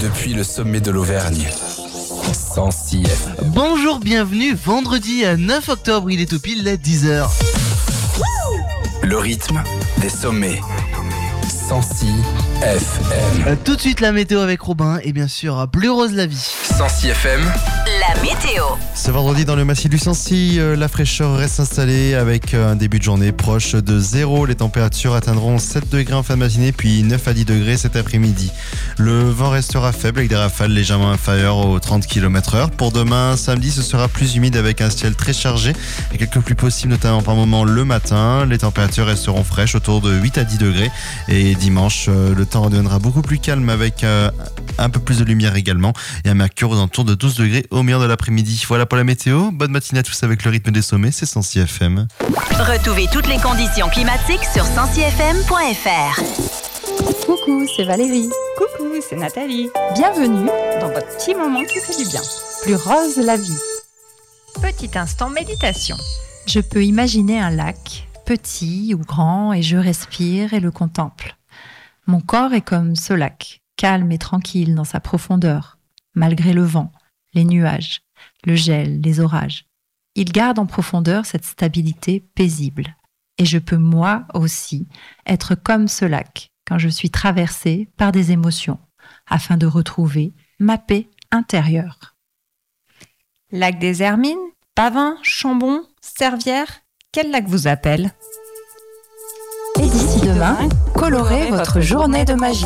depuis le sommet de l'Auvergne. Sancy FM. Bonjour, bienvenue, vendredi 9 octobre, il est tout pile à 10h. Le rythme des sommets. Sancy FM. Tout de suite la météo avec Robin et bien sûr Bleu Rose la vie. Sancy FM. La météo. Ce vendredi dans le massif du Sancy, la fraîcheur reste installée avec un début de journée proche de 0. Les températures atteindront 7 degrés en fin de matinée puis 9 à 10 degrés cet après-midi. Le vent restera faible avec des rafales légèrement inférieures aux 30 km/h. Pour demain, samedi, ce sera plus humide avec un ciel très chargé et quelques pluies possibles notamment par moment le matin. Les températures resteront fraîches autour de 8 à 10 degrés et dimanche, le temps redeviendra beaucoup plus calme avec un peu plus de lumière également et un mercure aux alentours de 12 degrés au milieu de l'après-midi. Voilà pour la météo. Bonne matinée à tous avec le rythme des sommets, c'est Sancy FM. Retrouvez toutes les conditions climatiques sur sancyfm.fr. Coucou, c'est Valérie. Coucou, c'est Nathalie. Bienvenue Dans votre petit moment qui fait du bien. Plus rose la vie. Petit instant méditation. Je peux imaginer un lac, petit ou grand, et je respire et le contemple. Mon corps est comme ce lac, calme et tranquille dans sa profondeur, malgré le vent, les nuages, le gel, les orages. Il garde en profondeur cette stabilité paisible. Et je peux moi aussi être comme ce lac quand je suis traversée par des émotions, afin de retrouver ma paix intérieure. Lac des Hermines, Pavin, Chambon, Servières, quel lac vous appelle ? Et d'ici demain, colorez votre journée de magie.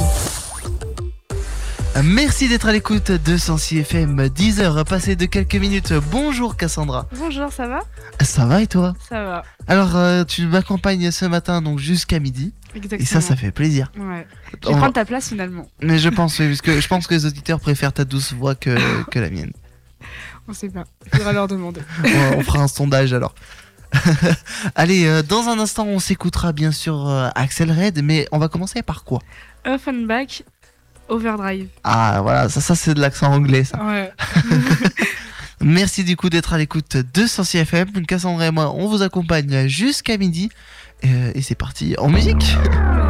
Merci d'être à l'écoute de Sancy FM, 10h passé de quelques minutes. Bonjour Cassandra. Bonjour, ça va ? Ça va et toi ? Ça va. Alors tu m'accompagnes ce matin donc jusqu'à midi. Exactement. Et ça fait plaisir. Ouais. Je vais prendre ta place finalement. Mais je pense, oui, parce que je pense que les auditeurs préfèrent ta douce voix que la mienne. On sait pas. Faudra leur demander. On fera un sondage alors. Allez, dans un instant, on s'écoutera bien sûr Axel Red, mais on va commencer par quoi ? Offenbach, Overdrive. Ah voilà, ça c'est de l'accent anglais ça. Ouais. Merci du coup d'être à l'écoute de Sancy FM. Cassandra et moi, on vous accompagne jusqu'à midi. Et c'est parti en musique.